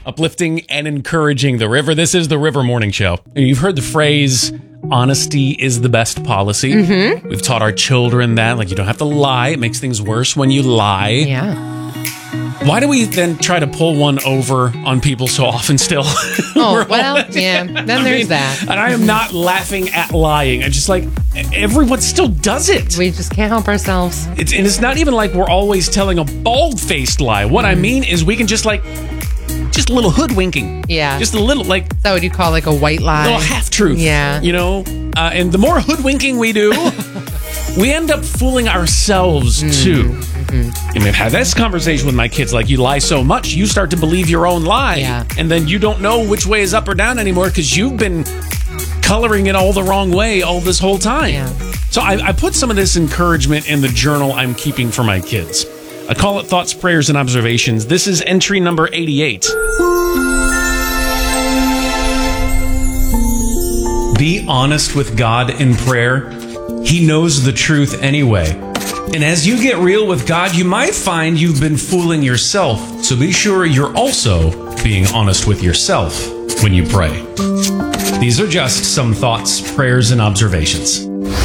uplifting and encouraging the river. This is the River Morning Show. You've heard the phrase, honesty is the best policy. Mm-hmm. We've taught our children that, like, you don't have to lie. It makes things worse when you lie. Yeah. Why do we then try to pull one over on people so often still? Oh, well, yeah. Then there's that. And I am not laughing at lying. I just like, everyone still does it. We just can't help ourselves. It's not even like we're always telling a bald-faced lie. What I mean is we can just a little hoodwinking. Yeah. Just a little, like... Is that what you call, like, a white lie? A little half-truth. Yeah. You know? And the more hoodwinking we do, we end up fooling ourselves, too. Mm-hmm. I mean, I've had this conversation with my kids, like, you lie so much, you start to believe your own lie. Yeah. And then you don't know which way is up or down anymore because you've been coloring it all the wrong way all this whole time. Yeah. So I put some of this encouragement in the journal I'm keeping for my kids. I call it Thoughts, Prayers, and Observations. This is entry number 88. Be honest with God in prayer. He knows the truth anyway. And as you get real with God, you might find you've been fooling yourself. So be sure you're also being honest with yourself when you pray. These are just some thoughts, prayers, and observations.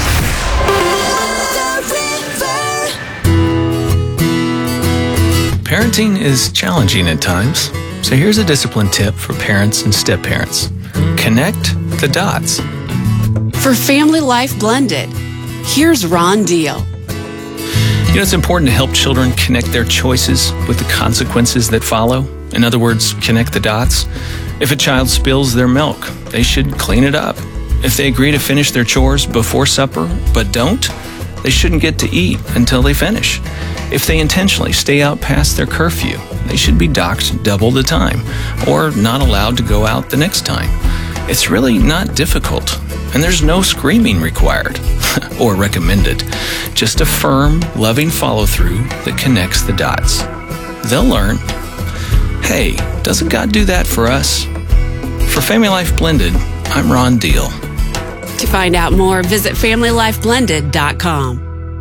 Parenting is challenging at times, so here's a discipline tip for parents and step-parents. Connect the dots. For Family Life Blended, here's Ron Deal. You know, it's important to help children connect their choices with the consequences that follow. In other words, connect the dots. If a child spills their milk, they should clean it up. If they agree to finish their chores before supper but don't, they shouldn't get to eat until they finish. If they intentionally stay out past their curfew, they should be docked double the time or not allowed to go out the next time. It's really not difficult, and there's no screaming required or recommended. Just a firm, loving follow-through that connects the dots. They'll learn, hey, doesn't God do that for us? For Family Life Blended, I'm Ron Deal. To find out more, visit FamilyLifeBlended.com.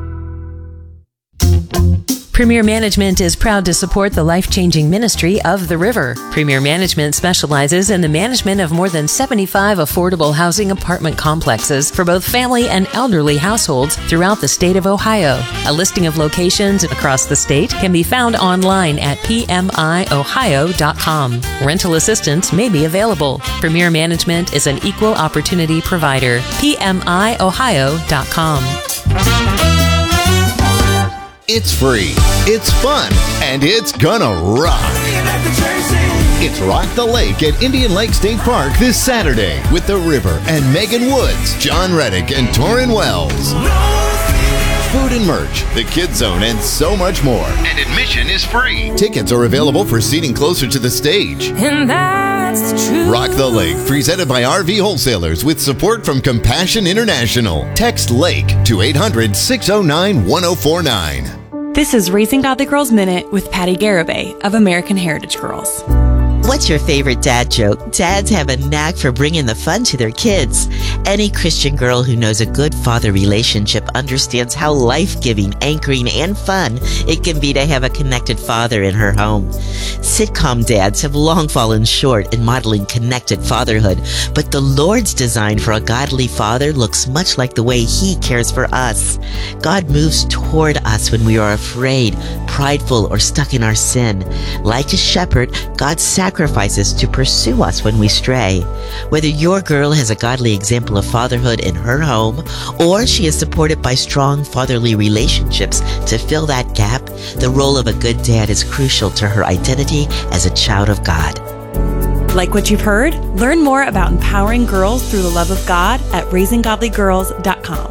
Premier Management is proud to support the life-changing ministry of the River. Premier Management specializes in the management of more than 75 affordable housing apartment complexes for both family and elderly households throughout the state of Ohio. A listing of locations across the state can be found online at pmiohio.com. Rental assistance may be available. Premier Management is an equal opportunity provider. pmiohio.com. It's free, it's fun, and it's gonna rock. It's Rock the Lake at Indian Lake State Park this Saturday with The River and Megan Woods, John Reddick, and Torrin Wells. Food and merch, the Kids Zone, and so much more. And admission is free. Tickets are available for seating closer to the stage. And that's the truth. Rock the Lake, presented by RV Wholesalers with support from Compassion International. Text LAKE to 800-609-1049. This is Raising Godly Girls Minute with Patty Garibay of American Heritage Girls. What's your favorite dad joke? Dads have a knack for bringing the fun to their kids. Any Christian girl who knows a good father relationship understands how life-giving, anchoring, and fun it can be to have a connected father in her home. Sitcom dads have long fallen short in modeling connected fatherhood, but the Lord's design for a godly father looks much like the way He cares for us. God moves toward us when we are afraid, prideful, or stuck in our sin. Like a shepherd, God sacrifices to pursue us when we stray. Whether your girl has a godly example of fatherhood in her home, or she is supported by strong fatherly relationships to fill that gap, the role of a good dad is crucial to her identity as a child of God. Like what you've heard? Learn more about empowering girls through the love of God at raisinggodlygirls.com.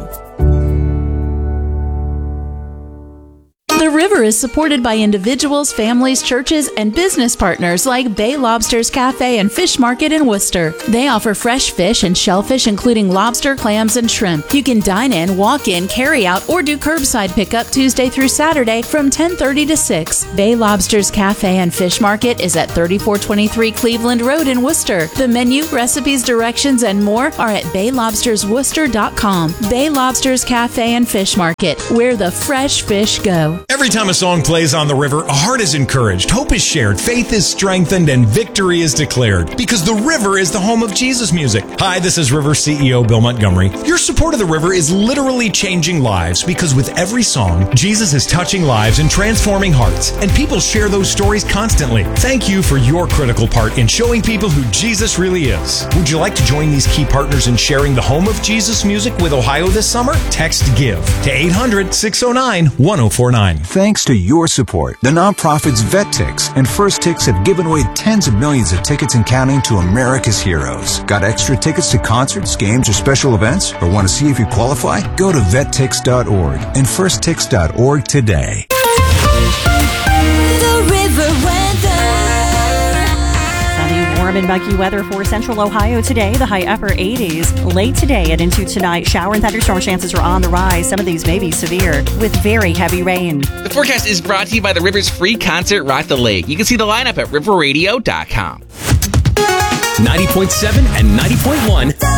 The River is supported by individuals, families, churches, and business partners like Bay Lobster's Cafe and Fish Market in Worcester. They offer fresh fish and shellfish, including lobster, clams, and shrimp. You can dine in, walk in, carry out, or do curbside pickup Tuesday through Saturday from 10:30 to 6. Bay Lobster's Cafe and Fish Market is at 3423 Cleveland Road in Worcester. The menu, recipes, directions, and more are at baylobstersworcester.com. Bay Lobster's Cafe and Fish Market, where the fresh fish go. Every time a song plays on the river, a heart is encouraged, hope is shared, faith is strengthened, and victory is declared. Because the river is the home of Jesus music. Hi, this is River CEO Bill Montgomery. Your support of the river is literally changing lives because with every song, Jesus is touching lives and transforming hearts. And people share those stories constantly. Thank you for your critical part in showing people who Jesus really is. Would you like to join these key partners in sharing the home of Jesus music with Ohio this summer? Text GIVE to 800-609-1049. Thanks to your support, the nonprofits VetTix and First Tix have given away tens of millions of tickets and counting to America's heroes. Got extra tickets to concerts, games, or special events? Or want to see if you qualify? Go to vettix.org and firsttix.org today. The River Weather. Sunny, warm, and muggy weather for central Ohio today. The high upper 80s. Late today and into tonight, shower and thunderstorm chances are on the rise. Some of these may be severe with very heavy rain. The forecast is brought to you by the River's free concert, Rock the Lake. You can see the lineup at riverradio.com. 90.7 and 90.1.